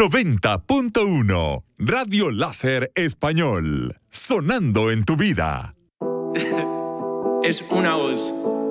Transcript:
90.1 Radio Láser Español. Sonando en tu vida. Es una voz.